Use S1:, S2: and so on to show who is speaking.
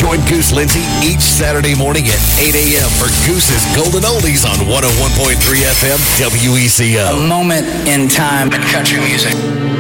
S1: Join Goose Lindsay each Saturday morning at 8 a.m. for Goose's Golden Oldies on 101.3 FM WECO.
S2: A moment in time in country music.